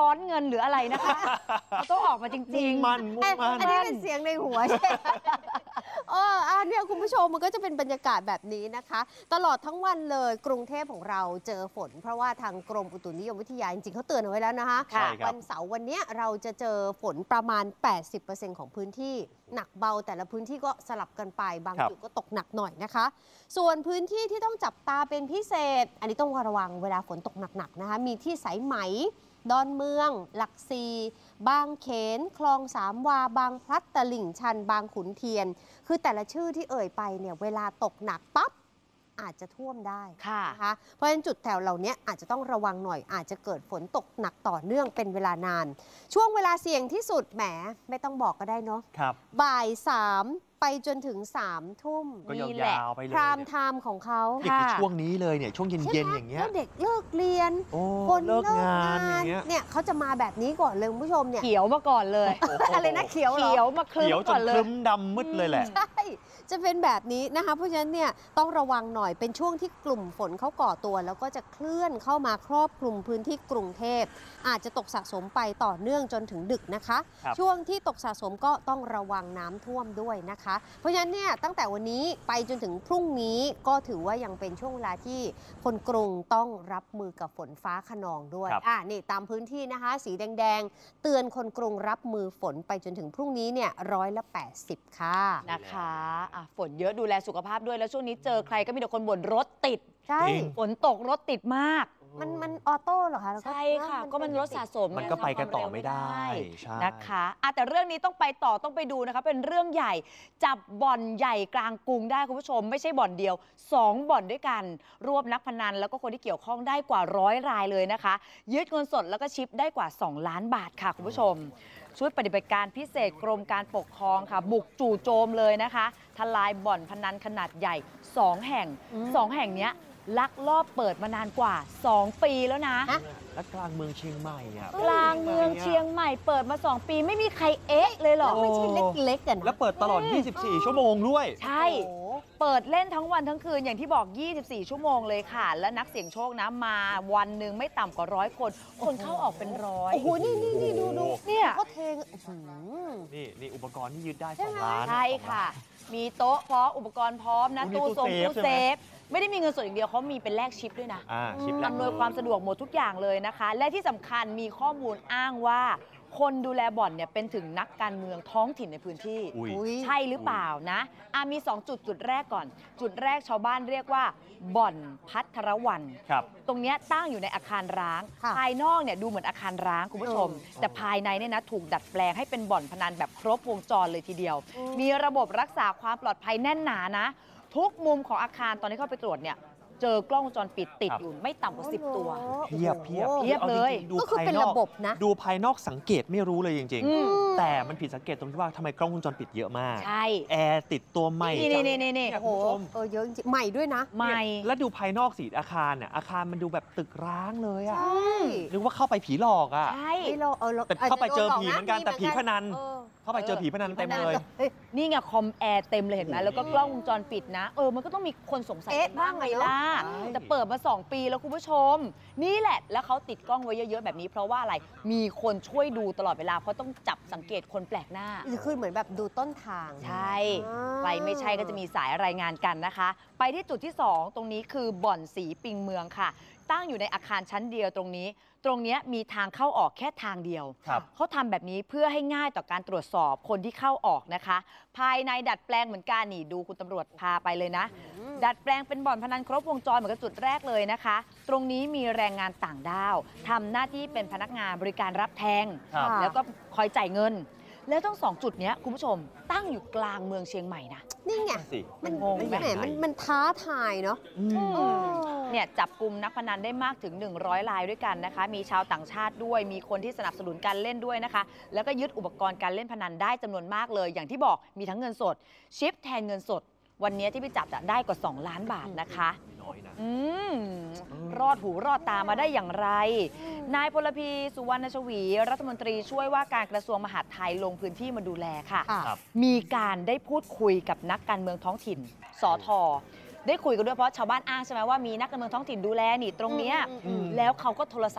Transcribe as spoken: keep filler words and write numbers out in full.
อนเงินหรืออะไรนะคะเขาต้องออกมาจริงๆมันมุ่งมันอันนี้เป็นเสียงในหัวใช่เอออันนี้คุณผู้ชมมันก็จะเป็นบรรยากาศแบบนี้นะคะ ตลอดทั้งวันเลยกรุงเทพของเราเจอฝนเพราะว่าทางกรมอุตุนิยมวิทยาจริงๆเขาเตือนเอาไว้แล้วนะคะ วันเสาร์วันนี้เราจะเจอฝนประมาณ แปดสิบเปอร์เซ็นต์ ของพื้นที่หนักเบาแต่ละพื้นที่ก็สลับกันไปบางจุดก็ตกหนักหน่อยนะคะ ส่วนพื้นที่ที่ต้องจับตาเป็นพิเศษอันนี้ต้องระวังเวลาฝนตกหนักๆนะคะมีที่สายไหมดอนเมืองหลักซีบางเขนคลองสามวาบางพลัดตลิ่งชันบางขุนเทียนคือแต่ละชื่อที่เอ่ยไปเนี่ยเวลาตกหนักปั๊บอาจจะท่วมได้นะคะเพราะฉะนั้นจุดแถวเหล่านี้อาจจะต้องระวังหน่อยอาจจะเกิดฝนตกหนักต่อเนื่องเป็นเวลานานช่วงเวลาเสี่ยงที่สุดแหมไม่ต้องบอกก็ได้เนาะบ่ายสามไปจนถึงสามทุ่มก็ยาวๆไปเลยพรามไทม์ของเขานี่คือช่วงนี้เลยเนี่ยช่วงเย็นๆอย่างเงี้ยเด็กเลิกเรียนคนเลิกงานอย่างเงี้ยเนี่ยเขาจะมาแบบนี้ก่อนเลยคุณผู้ชมเนี่ยเขียวมาก่อนเลยอะไรนะเขียวเหรอเขียวมาคลึ้มก่อนเลยคลึ้มดำมืดเลยแหละใช่จะเป็นแบบนี้นะคะเพราะฉะนั้นเนี่ยต้องระวังหน่อยเป็นช่วงที่กลุ่มฝนเขาก่อตัวแล้วก็จะเคลื่อนเข้ามาครอบคลุมพื้นที่กรุงเทพอาจจะตกสะสมไปต่อเนื่องจนถึงดึกนะคะช่วงที่ตกสะสมก็ต้องระวังน้ำท่วมด้วยนะคะเพราะฉะนั้นเนี่ยตั้งแต่วันนี้ไปจนถึงพรุ่งนี้ก็ถือว่ายังเป็นช่วงเวลาที่คนกรุงต้องรับมือกับฝนฟ้าคะนองด้วยอ่านี่ตามพื้นที่นะคะสีแดงๆเตือนคนกรุงรับมือฝนไปจนถึงพรุ่งนี้เนี่ยร้อยละแปดสิบค่ะนะคะอ่ะฝนเยอะดูแลสุขภาพด้วยแล้วช่วงนี้เจอใครก็มีแต่คนบ่นรถติดใช่ฝนตกรถติดมากมันมันออโต้เหรอคะใช่ค่ะก็มันรถสะสมมันก็ไปกันต่อไม่ได้นะคะอ่ะแต่เรื่องนี้ต้องไปต่อต้องไปดูนะคะเป็นเรื่องใหญ่จับบ่อนใหญ่กลางกรุงได้คุณผู้ชมไม่ใช่บ่อนเดียวสองบ่อนด้วยกันรวบนักพนันแล้วก็คนที่เกี่ยวข้องได้กว่าร้อยรายเลยนะคะยึดเงินสดแล้วก็ชิปได้กว่าสองล้านบาทค่ะคุณผู้ชมชุดปฏิบัติการพิเศษกรมการปกครองค่ะบุกจู่โจมเลยนะคะทลายบ่อนพนันขนาดใหญ่สองแห่งสองแห่งเนี้ยลักลอบเปิดมานานกว่าสองปีแล้วนะและกลางเมืองเชียงใหม่อ่ะกลางเมืองเชียงใหม่เปิดมาสองปีไม่มีใครเอ๊ะเลยหรอไม่ใช่เล็กๆกันแล้วเปิดตลอดยี่สิบสี่ชั่วโมงด้วยใช่เปิดเล่นทั้งวันทั้งคืนอย่างที่บอกยี่สิบสี่ชั่วโมงเลยค่ะและนักเสี่ยงโชคนะมาวันหนึ่งไม่ต่ำกว่าร้อยคนคนเข้าออกเป็นร้อยโอ้โหนี่นี่นี่ดูดูเนี่ยก็เทงนี่นี่อุปกรณ์ที่ยึดได้สองล้านใช่ค่ะมีโต๊ะพร้อมอุปกรณ์พร้อมนะตู้ทรงตู้เซฟไม่ได้มีเงินสดอย่างเดียวเขามีเป็นแลกชิปด้วยนะอำนวยความสะดวกหมดทุกอย่างเลยนะคะและที่สำคัญมีข้อมูลอ้างว่าคนดูแลบ่อนเนี่ยเป็นถึงนักการเมืองท้องถิ่นในพื้นที่ใช่หรือเปล่านะอ่ะมีสองจุดจุดแรกก่อนจุดแรกชาวบ้านเรียกว่าบ่อนพัทรวันตรงนี้ตั้งอยู่ในอาคารร้างภายนอกเนี่ยดูเหมือนอาคารร้างคุณผู้ชมแต่ภายในเนี่ยนะถูกดัดแปลงให้เป็นบ่อนพนันแบบครบวงจรเลยทีเดียวมีระบบรักษาความปลอดภัยแน่นหนานะทุกมุมของอาคารตอนที่เข้าไปตรวจเนี่ยเจอกล้องวงจรปิดติดอยู่ไม่ต่ำกว่าสิบตัวเพียบเพียบเพียบเลยก็คือเป็นระบบนะดูภายนอกสังเกตไม่รู้เลยจริงๆแต่มันผิดสังเกตตรงที่ว่าทำไมกล้องวงจรปิดเยอะมากใช่แอร์ติดตัวใหม่นี่นี่นี่นี่โอ้โหเออเยอะจริงใหม่ด้วยนะใหม่แล้วดูภายนอกสีอาคารเนี่ยอาคารมันดูแบบตึกร้างเลยอ่ะใช่นึกว่าเข้าไปผีหลอกอ่ะใช่แต่เข้าไปเจอผีเหมือนกันแต่ผีพนันเข้าไปเจอผีพนันเต็มเลยนี่ไงคอมแอร์เต็มเลยเห็นไหมแล้วก็กล้องวงจรปิดนะเออมันก็ต้องมีคนสงสัยบ้างไงล่ะแต่เปิดมาสองปีแล้วคุณผู้ชมนี่แหละแล้วเขาติดกล้องไว้เยอะๆแบบนี้เพราะว่าอะไรมีคนช่วยดูตลอดเวลาเพราะต้องจับสังเกตคนแปลกหน้าคือเหมือนแบบดูต้นทางใช่ใครไม่ใช่ก็จะมีสายรายงานกันนะคะไปที่จุดที่สองตรงนี้คือบ่อนสีปิงเมืองค่ะตั้งอยู่ในอาคารชั้นเดียวตรงนี้ตรงนี้มีทางเข้าออกแค่ทางเดียวเขาทำแบบนี้เพื่อให้ง่ายต่อการตรวจสอบคนที่เข้าออกนะคะภายในดัดแปลงเหมือนกันนี่ดูคุณตำรวจพาไปเลยนะดัดแปลงเป็นบ่อนพนันครบวงจรเหมือนกับจุดแรกเลยนะคะตรงนี้มีแรงงานต่างด้าวทำหน้าที่เป็นพนักงานบริการรับแทงแล้วก็คอยจ่ายเงินแล้วทั้งสองจุดนี้คุณผู้ชมตั้งอยู่กลางเมืองเชียงใหม่นะนี่ไงมันงงแหมมันมันท้าทายเนาะเนี่ยจับกลุ่มนักพนันได้มากถึงหนึ่งร้อยรายด้วยกันนะคะมีชาวต่างชาติด้วยมีคนที่สนับสนุนการเล่นด้วยนะคะแล้วก็ยึดอุปกรณ์การเล่นพนันได้จำนวนมากเลยอย่างที่บอกมีทั้งเงินสดชิปแทนเงินสดวันนี้ที่ไปจับได้กว่าสองล้านบาทนะคะอืมรอดหูรอดตามาได้อย่างไรนายพลพีสุวรรณชวีรัฐมนตรีช่วยว่าการกระทรวงมหาดไทยลงพื้นที่มาดูแลค่ะมีการได้พูดคุยกับนักการเมืองท้องถิ่นสท.ได้คุยกันด้วยเพราะชาวบ้านอ้างใช่ไหมว่ามีนักการเมืองท้องถิ่นดูแลนี่ตรงเนี้ยแล้วเขาก็โทรศัพท์